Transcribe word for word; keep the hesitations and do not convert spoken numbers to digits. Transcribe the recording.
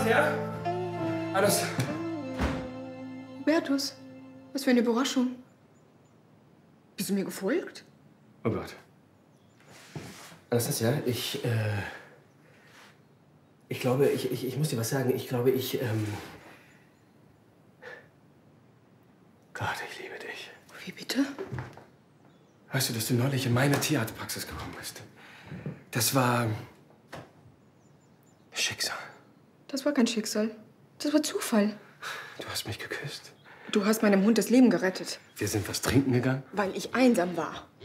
ja? Alles. Hubertus, was für eine Überraschung. Bist du mir gefolgt? Oh Gott. Anastasia, ich, äh... Ich glaube, ich, ich, ich muss dir was sagen. Ich glaube, ich, ähm... Gott, ich liebe dich. Wie bitte? Weißt du, dass du neulich in meine Tierarztpraxis gekommen bist? Das war... Schicksal. Das war kein Schicksal. Das war Zufall. Du hast mich geküsst. Du hast meinem Hund das Leben gerettet. Wir sind was trinken gegangen. Weil ich einsam war.